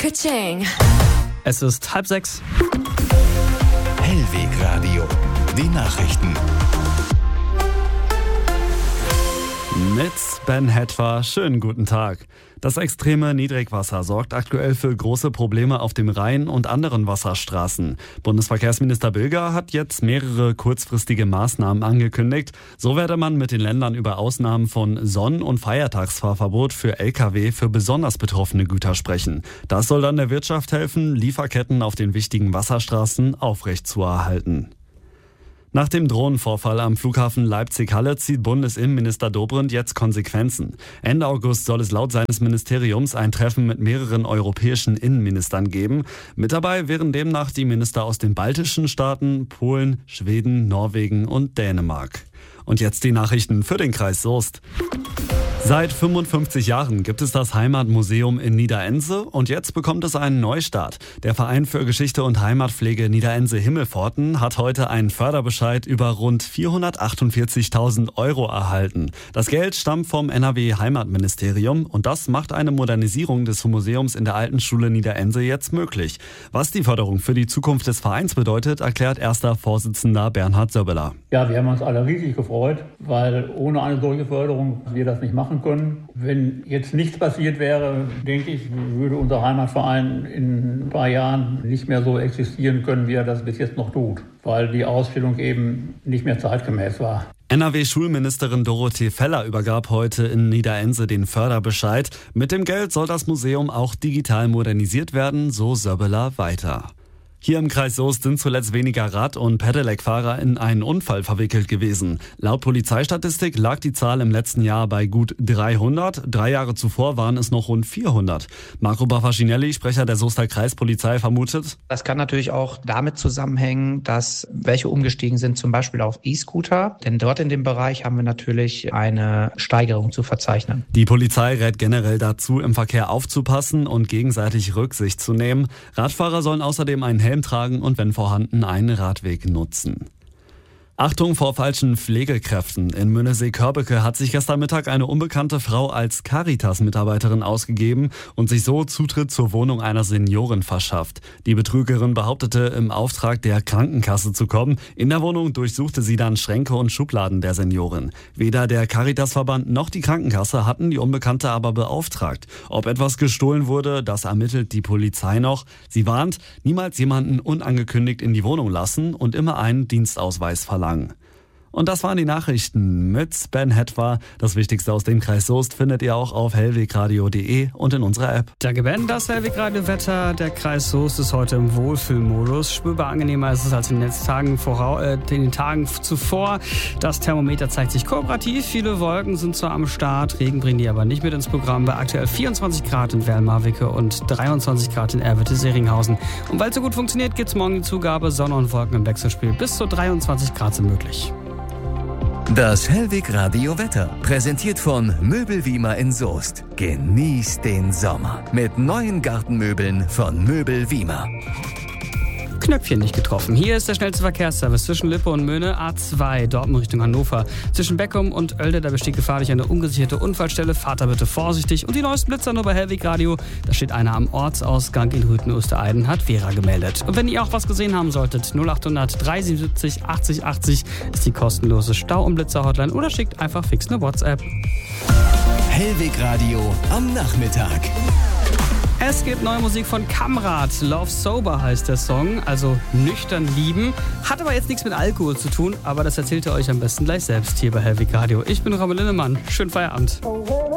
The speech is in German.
Ka-ching. Es ist 5:30. Hellweg Radio, die Nachrichten. Mit Ben Hetwa, schönen guten Tag. Das extreme Niedrigwasser sorgt aktuell für große Probleme auf dem Rhein und anderen Wasserstraßen. Bundesverkehrsminister Bilger hat jetzt mehrere kurzfristige Maßnahmen angekündigt. So werde man mit den Ländern über Ausnahmen von Sonn- und Feiertagsfahrverbot für Lkw für besonders betroffene Güter sprechen. Das soll dann der Wirtschaft helfen, Lieferketten auf den wichtigen Wasserstraßen aufrechtzuerhalten. Nach dem Drohnenvorfall am Flughafen Leipzig-Halle zieht Bundesinnenminister Dobrindt jetzt Konsequenzen. Ende August soll es laut seines Ministeriums ein Treffen mit mehreren europäischen Innenministern geben. Mit dabei wären demnach die Minister aus den baltischen Staaten, Polen, Schweden, Norwegen und Dänemark. Und jetzt die Nachrichten für den Kreis Soest. Seit 55 Jahren gibt es das Heimatmuseum in Niederense und jetzt bekommt es einen Neustart. Der Verein für Geschichte und Heimatpflege Niederense-Himmelpforten hat heute einen Förderbescheid über rund 448.000 Euro erhalten. Das Geld stammt vom NRW-Heimatministerium und das macht eine Modernisierung des Museums in der Alten Schule Niederense jetzt möglich. Was die Förderung für die Zukunft des Vereins bedeutet, erklärt erster Vorsitzender Bernhard Söbbeler. Ja, wir haben uns alle riesig gefreut, weil ohne eine solche Förderung wir das nicht machen können. Wenn jetzt nichts passiert wäre, denke ich, würde unser Heimatverein in ein paar Jahren nicht mehr so existieren können, wie er das bis jetzt noch tut, weil die Ausstellung eben nicht mehr zeitgemäß war. NRW-Schulministerin Dorothee Feller übergab heute in Niederense den Förderbescheid. Mit dem Geld soll das Museum auch digital modernisiert werden, so Söbbeler weiter. Hier im Kreis Soest sind zuletzt weniger Rad- und Pedelec-Fahrer in einen Unfall verwickelt gewesen. Laut Polizeistatistik lag die Zahl im letzten Jahr bei gut 300. 3 Jahre zuvor waren es noch rund 400. Marco Baffacinelli, Sprecher der Soester Kreispolizei, vermutet: Das kann natürlich auch damit zusammenhängen, dass welche umgestiegen sind, zum Beispiel auf E-Scooter. Denn dort in dem Bereich haben wir natürlich eine Steigerung zu verzeichnen. Die Polizei rät generell dazu, im Verkehr aufzupassen und gegenseitig Rücksicht zu nehmen. Radfahrer sollen außerdem einen Helm tragen und wenn vorhanden einen Radweg nutzen. Achtung vor falschen Pflegekräften. In Münnesee-Körbeke hat sich gestern Mittag eine unbekannte Frau als Caritas-Mitarbeiterin ausgegeben und sich so Zutritt zur Wohnung einer Seniorin verschafft. Die Betrügerin behauptete, im Auftrag der Krankenkasse zu kommen. In der Wohnung durchsuchte sie dann Schränke und Schubladen der Seniorin. Weder der Caritas-Verband noch die Krankenkasse hatten die Unbekannte aber beauftragt. Ob etwas gestohlen wurde, das ermittelt die Polizei noch. Sie warnt, niemals jemanden unangekündigt in die Wohnung lassen und immer einen Dienstausweis verlangen. Und das waren die Nachrichten mit Ben Hetwa. Das Wichtigste aus dem Kreis Soest findet ihr auch auf hellwegradio.de und in unserer App. Danke Ben, das Hellwegradio-Wetter. Der Kreis Soest ist heute im Wohlfühlmodus. Spürbar angenehmer ist es als in den Tagen zuvor. Das Thermometer zeigt sich kooperativ. Viele Wolken sind zwar am Start, Regen bringen die aber nicht mit ins Programm. Bei aktuell 24 Grad in Werl-Marwicke und 23 Grad in Erwitte-Seringhausen. Und weil es so gut funktioniert, gibt es morgen die Zugabe Sonne und Wolken im Wechselspiel. Bis zu 23 Grad sind möglich. Das Hellweg Radio Wetter, präsentiert von Möbel Wiemer in Soest. Genießt den Sommer mit neuen Gartenmöbeln von Möbel Wiemer. Knöpfchen nicht getroffen. Hier ist der schnellste Verkehrsservice zwischen Lippe und Möhne, A2, Dortmund Richtung Hannover. Zwischen Beckum und Oelde, da besteht gefährlich eine ungesicherte Unfallstelle. Fahrt da bitte vorsichtig. Und die neuesten Blitzer nur bei Hellweg Radio. Da steht einer am Ortsausgang in Rüthen-Oestereiden, hat Vera gemeldet. Und wenn ihr auch was gesehen haben solltet, 0800 377 80 80 ist die kostenlose Stau- und Blitzer-Hotline oder schickt einfach fix eine WhatsApp. Hellweg Radio am Nachmittag. Es gibt neue Musik von Kamrat. Love Sober heißt der Song, also nüchtern lieben. Hat aber jetzt nichts mit Alkohol zu tun, aber das erzählt ihr euch am besten gleich selbst hier bei Hellweg Radio. Ich bin Robin Linnemann. Schönen Feierabend.